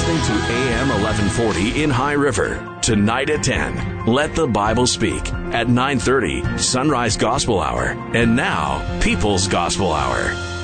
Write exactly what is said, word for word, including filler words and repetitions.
listening to A M eleven forty in High River. Tonight at ten, Let the Bible Speak. At nine thirty, Sunrise Gospel Hour. And now, People's Gospel Hour.